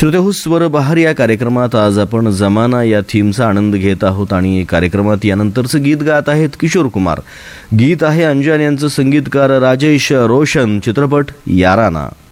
श्रोतेहो, स्वर बहार या कार्यक्रमात आज आपण जमाना या थीमचा आनंद घेत आहोत आणि कार्यक्रमात यानंतरचं गीत गात आहेत किशोर कुमार. गीत आहे अंजन यांचं, संगीतकार राजेश रोशन. चित्रपट याराना.